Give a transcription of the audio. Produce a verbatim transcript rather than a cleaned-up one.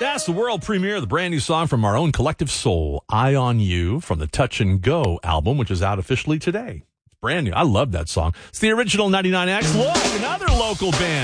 That's the world premiere of the brand new song from our own Collective Soul, Eye on You, from the Touch and Go album, which is out officially today. It's brand new. I love that song. It's the original ninety-nine X. Look, another local band.